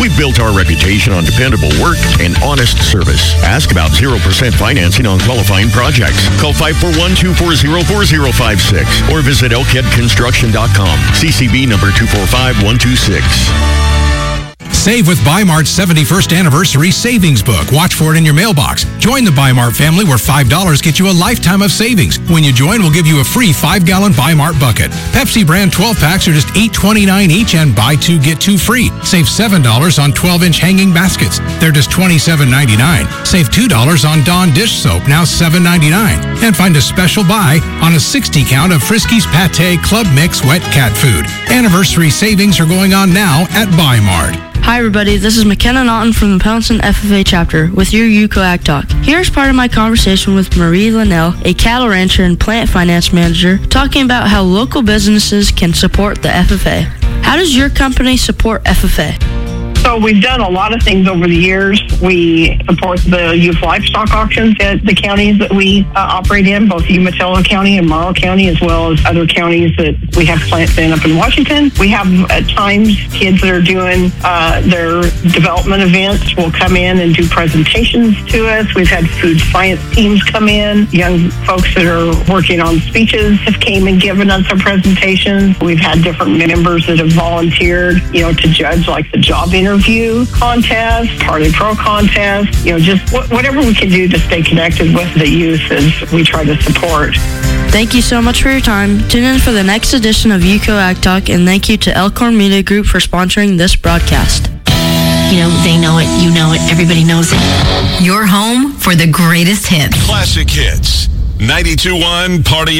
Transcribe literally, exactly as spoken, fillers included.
We've built our reputation on dependable work and honest service. Ask about zero percent financing on qualifying projects. Call five four one, two four zero, four zero five six or visit elkhead construction dot com. C C B number two four five one two six. Save with Bi-Mart's seventy-first Anniversary Savings Book. Watch for it in your mailbox. Join the Bi-Mart family where five dollars gets you a lifetime of savings. When you join, we'll give you a free five-gallon Bi-Mart bucket. Pepsi brand twelve packs are just eight twenty-nine each and buy two, get two free. Save seven dollars on twelve-inch hanging baskets. They're just twenty-seven ninety-nine. Save two dollars on Dawn dish soap, now seven ninety-nine. And find a special buy on a sixty count of Friskies Pate Club Mix Wet Cat Food. Anniversary savings are going on now at Bi-Mart. Hi everybody, this is McKenna Naughton from the Pouncin F F A chapter with your UCO Ag Talk. Here's part of my conversation with Marie Linnell, a cattle rancher and plant finance manager, talking about how local businesses can support the F F A. How does your company support F F A? So we've done a lot of things over the years. We support the youth livestock auctions at the counties that we uh, operate in, both Umatilla County and Morrow County, as well as other counties that we have plants in up in Washington. We have at times kids that are doing uh, their development events will come in and do presentations to us. We've had food science teams come in. Young folks that are working on speeches have came and given us our presentations. We've had different members that have volunteered, you know, to judge like the job interview. Interview contest, Party Pro contest, you know, just wh- whatever we can do to stay connected with the youth as we try to support. Thank you so much for your time. Tune in for the next edition of UCO Ag Talk, and thank you to Elkhorn Media Group for sponsoring this broadcast. You know, they know it, you know it, everybody knows it. Your home for the greatest hits. Classic hits. ninety-two point one Party